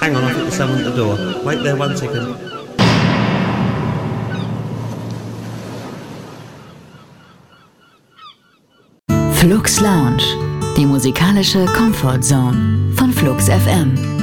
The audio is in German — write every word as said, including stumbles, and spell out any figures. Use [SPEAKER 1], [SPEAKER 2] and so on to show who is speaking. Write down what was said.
[SPEAKER 1] hang on, I think there's someone at the door. Wait there one second.
[SPEAKER 2] Flux Lounge, die musikalische Comfort Zone von Flux F M.